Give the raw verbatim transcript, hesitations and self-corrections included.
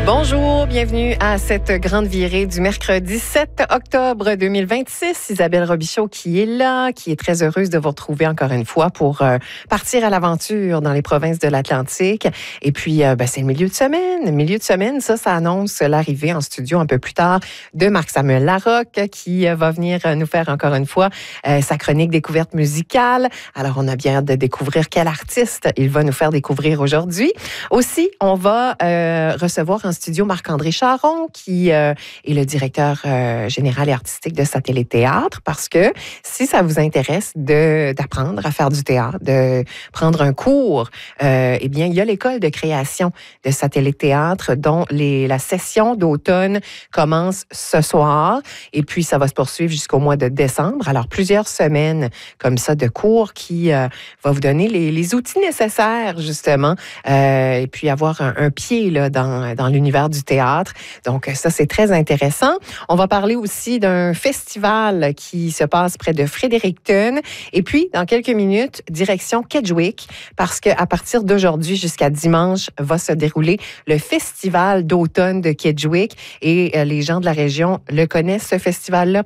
Bonjour, bienvenue à cette grande virée du mercredi sept octobre deux mille vingt-six. Isabelle Robichaud qui est là, qui est très heureuse de vous retrouver encore une fois pour euh, partir à l'aventure dans les provinces de l'Atlantique. Et puis, euh, ben, c'est le milieu de semaine. Le milieu de semaine, ça, ça annonce l'arrivée en studio un peu plus tard de Marc-Samuel Larocque qui euh, va venir nous faire encore une fois euh, sa chronique découverte musicale. Alors, on a bien hâte de découvrir quel artiste il va nous faire découvrir aujourd'hui. Aussi, on va euh, recevoir en studio Marc-André Charon, qui euh, est le directeur euh, général et artistique de Satellite Théâtre, parce que si ça vous intéresse de, d'apprendre à faire du théâtre, de prendre un cours, euh, eh bien, il y a l'école de création de Satellite Théâtre, dont les, la session d'automne commence ce soir, et puis ça va se poursuivre jusqu'au mois de décembre. Alors, plusieurs semaines comme ça de cours qui euh, va vous donner les, les outils nécessaires, justement, euh, et puis avoir un, un pied là, dans, dans l'univers du théâtre. Donc, ça, c'est très intéressant. On va parler aussi d'un festival qui se passe près de Fredericton. Et puis, dans quelques minutes, direction Kedgewick, parce qu'à partir d'aujourd'hui jusqu'à dimanche, va se dérouler le festival d'automne de Kedgewick. Et euh, les gens de la région le connaissent, ce festival-là,